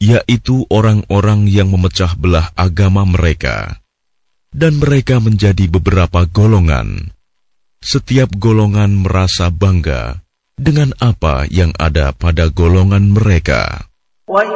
yaitu orang-orang yang memecah belah agama mereka. Dan mereka menjadi beberapa golongan. Setiap golongan merasa bangga dengan apa yang ada pada golongan mereka.